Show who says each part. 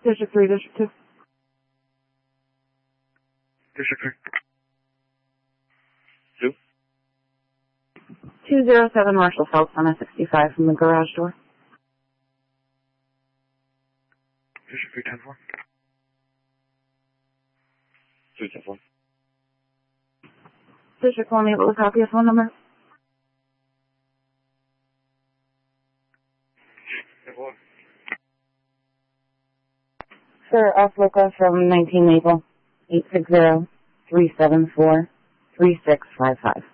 Speaker 1: District 3, District 2.
Speaker 2: District 3.
Speaker 1: 207 Marshall Phelps on I-65 from the garage door.
Speaker 2: District 310-4. 310-4.
Speaker 1: District 1, able to copy a phone number?
Speaker 2: 10-4.
Speaker 1: Sir, off local from 19 Maple, 860-374-3655.